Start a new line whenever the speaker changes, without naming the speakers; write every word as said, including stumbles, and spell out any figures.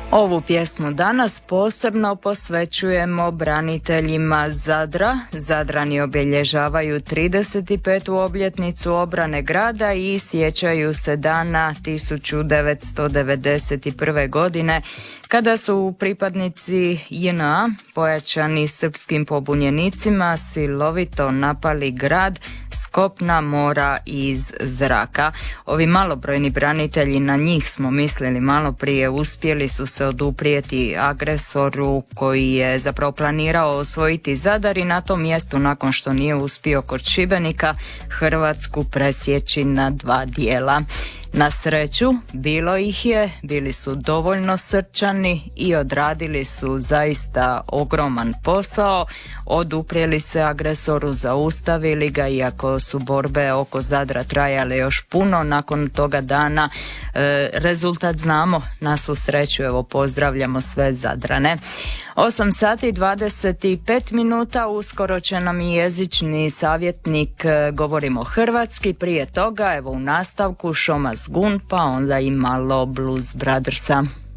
Ovu pjesmu danas posebno posvećujemo braniteljima Zadra. Zadrani obilježavaju trideset petu obljetnicu obrane grada i sjećaju se dana tisuću devetsto devedeset prve. godine kada su pripadnici J N A pojačani srpskim pobunjenicima silovito napali grad s kopna, mora i iz zraka. Ovi malobrojni branitelji, na njih smo mislili malo prije, uspjeli su se oduprijeti agresoru koji je zapravo planirao osvojiti Zadar i na tom mjestu, nakon što nije uspio kod Šibenika, Hrvatsku presjeći na dva dijela. Na sreću, bilo ih je, bili su dovoljno srčani i odradili su zaista ogroman posao, oduprijeli se agresoru, zaustavili ga, iako su borbe oko Zadra trajale još puno. Nakon toga dana e, rezultat znamo, na svu sreću, evo pozdravljamo sve Zadrane. osam sati dvadeset pet minuta, uskoro će nam i jezični savjetnik Govorimo hrvatski. Prije toga, evo u nastavku Šoma Gun, pa onda i malo Blues Brothersa.